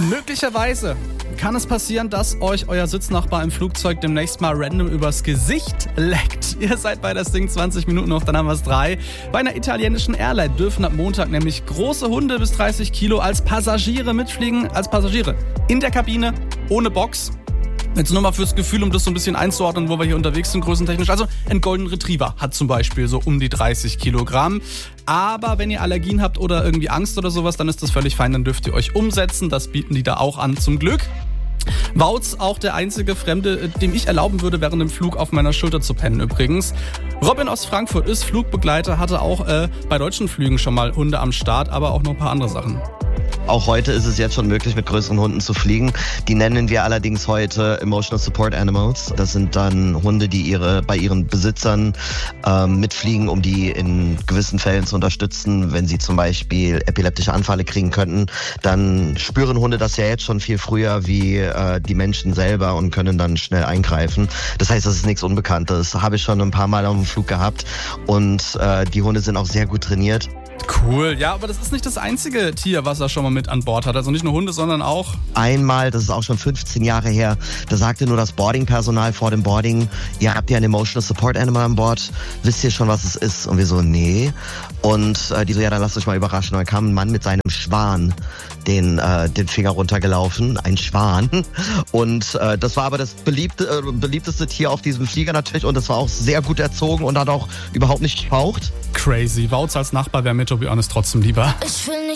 Möglicherweise kann es passieren, dass euch euer Sitznachbar im Flugzeug demnächst mal random übers Gesicht leckt. Ihr seid bei das Ding 20 Minuten noch, dann haben wir es 3. Bei einer italienischen Airline dürfen ab Montag nämlich große Hunde bis 30 Kilo als Passagiere mitfliegen. Als Passagiere in der Kabine, ohne Box. Jetzt nur mal fürs Gefühl, um das so ein bisschen einzuordnen, wo wir hier unterwegs sind, größentechnisch. Also ein Golden Retriever hat zum Beispiel so um die 30 Kilogramm. Aber wenn ihr Allergien habt oder irgendwie Angst oder sowas, dann ist das völlig fein, dann dürft ihr euch umsetzen. Das bieten die da auch an, zum Glück. Wautz, auch der einzige Fremde, dem ich erlauben würde, während dem Flug auf meiner Schulter zu pennen übrigens. Robin aus Frankfurt ist Flugbegleiter, hatte auch bei deutschen Flügen schon mal Hunde am Start, aber auch noch ein paar andere Sachen. Auch heute ist es jetzt schon möglich, mit größeren Hunden zu fliegen. Die nennen wir allerdings heute Emotional Support Animals. Das sind dann Hunde, die bei ihren Besitzern mitfliegen, um die in gewissen Fällen zu unterstützen. Wenn sie zum Beispiel epileptische Anfälle kriegen könnten, dann spüren Hunde das ja jetzt schon viel früher wie die Menschen selber und können dann schnell eingreifen. Das heißt, das ist nichts Unbekanntes. Das habe ich schon ein paar Mal auf dem Flug gehabt und die Hunde sind auch sehr gut trainiert. Cool, ja, aber das ist nicht das einzige Tier, was er schon mal mit an Bord hat. Also nicht nur Hunde, sondern auch... Einmal, das ist auch schon 15 Jahre her, da sagte nur das Boarding-Personal vor dem Boarding, ihr habt ja ein Emotional Support Animal an Bord, wisst ihr schon, was es ist? Und wir so, nee. Und die so, ja, dann lasst euch mal überraschen. Und dann kam ein Mann mit seinem Schwan den Finger runtergelaufen, ein Schwan. Und das war aber das beliebteste Tier auf diesem Flieger natürlich und das war auch sehr gut erzogen und hat auch überhaupt nicht gefaucht. Crazy. Wautz als Nachbar wäre mir, to be honest, trotzdem lieber. Ich will nicht